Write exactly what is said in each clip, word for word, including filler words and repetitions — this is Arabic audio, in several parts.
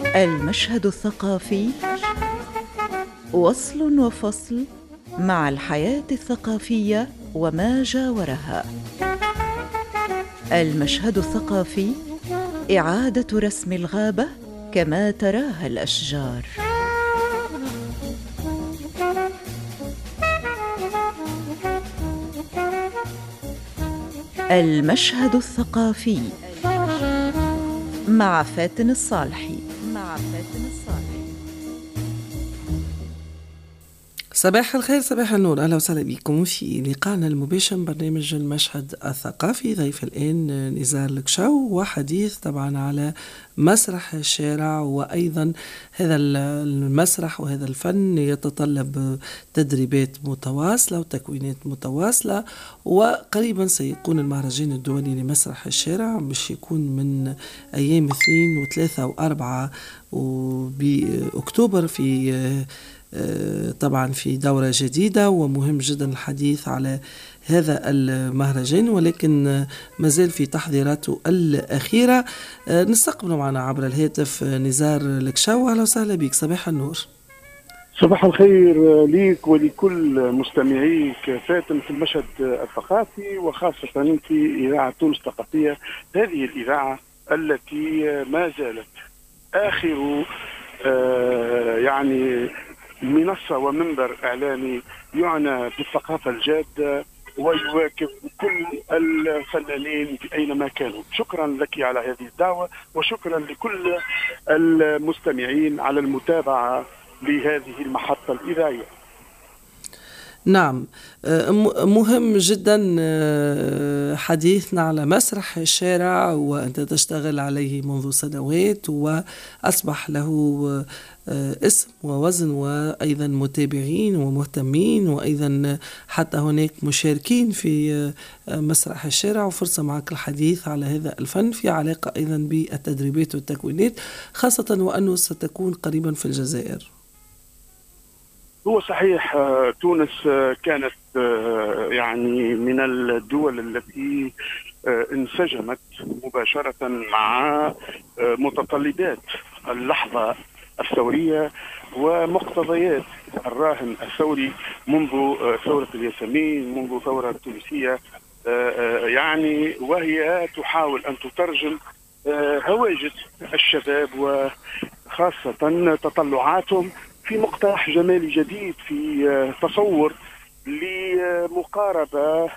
المشهد الثقافي وصل وفصل مع الحياة الثقافية وما جاورها. المشهد الثقافي إعادة رسم الغابة كما تراها الأشجار. المشهد الثقافي مع فاتن الصالحي مع فاتن الصالحي. صباح الخير، صباح النور، أهلا وسهلا بكم في لقائنا المباشر من برنامج المشهد الثقافي. ضيف الآن نزار الكشاو، وحديث طبعا على مسرح الشارع، وأيضا هذا المسرح وهذا الفن يتطلب تدريبات متواصلة وتكوينات متواصلة، وقريبا سيكون المهرجان الدولي لمسرح الشارع باش يكون من أيام اثنين وثلاثة وأربعة بأكتوبر في طبعا في دورة جديدة، ومهم جدا الحديث على هذا المهرجان، ولكن مازال في تحضيراته الأخيرة. نستقبل معنا عبر الهاتف نزار الكشاو. أهلا وسهلا بك، صباح النور. صباح الخير ليك ولكل مستمعيك فاتن في المشهد الثقافي، وخاصة في إذاعة تونس الثقافية، هذه الإذاعة التي ما زالت آخر آه يعني منصة ومنبر إعلامي يعنى بالثقافة الجادة ويواكب كل الفنانين أينما كانوا. شكرا لك على هذه الدعوة، وشكرا لكل المستمعين على المتابعة لهذه المحطة الإذاعية. نعم، مهم جدا حديثنا على مسرح الشارع، وأنت تشتغل عليه منذ سنوات وأصبح له اسم ووزن، وأيضا متابعين ومهتمين، وأيضا حتى هناك مشاركين في مسرح الشارع، وفرصة معك الحديث على هذا الفن في علاقة أيضا بالتدريبات والتكوينات، خاصة وأنه ستكون قريبا في الجزائر. هو صحيح، تونس كانت يعني من الدول التي انسجمت مباشرة مع متطلبات اللحظة الثورية ومقتضيات الراهن الثوري منذ ثورة الياسمين، منذ ثورة التونسية، يعني وهي تحاول أن تترجم هواجس الشباب وخاصة تطلعاتهم في مقترح جمالي جديد، في تصور لمقاربة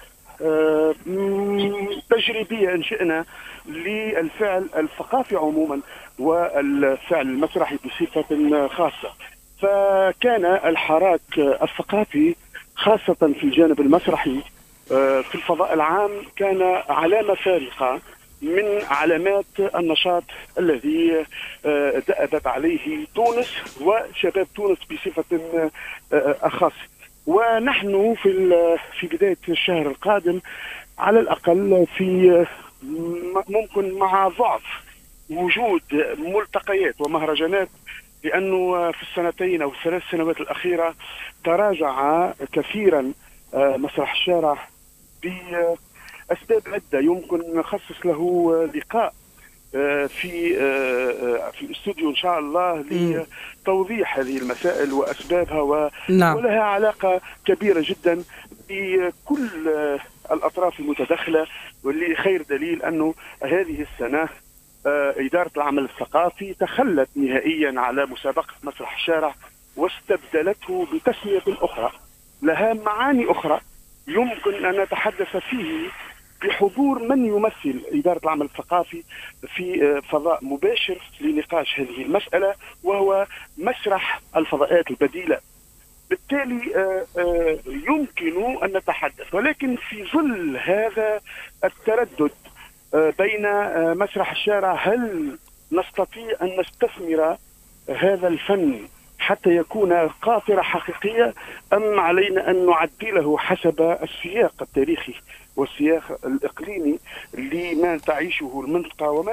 تجريبية إن شئنا للفعل الثقافي عموما والفعل المسرحي بصفة خاصة. فكان الحراك الثقافي خاصة في الجانب المسرحي في الفضاء العام كان علامة فارقة من علامات النشاط الذي دأبت عليه تونس وشباب تونس بصفة أخص. ونحن في في بداية الشهر القادم على الأقل، في ممكن مع ضعف وجود ملتقيات ومهرجانات، لأنه في السنتين أو الثلاث سنوات الأخيرة تراجع كثيرا مسرح الشارع بأسباب عدة يمكن نخصص له لقاء في في الاستوديو إن شاء الله لتوضيح هذه المسائل وأسبابها و... نعم. ولها علاقة كبيرة جدا بكل الأطراف المتدخلة، واللي خير دليل أنه هذه السنة إدارة العمل الثقافي تخلت نهائيا على مسابقة مسرح الشارع واستبدلته بتسمية أخرى لها معاني أخرى يمكن أن نتحدث فيه بحضور من يمثل إدارة العمل الثقافي في فضاء مباشر لنقاش هذه المسألة، وهو مسرح الفضاءات البديلة. بالتالي يمكن أن نتحدث، ولكن في ظل هذا التردد بين مسرح الشارع، هل نستطيع أن نستثمر هذا الفن حتى يكون قاطرة حقيقية، أم علينا أن نعدله حسب السياق التاريخي والسياق الإقليمي لما تعيشه المنطقة وما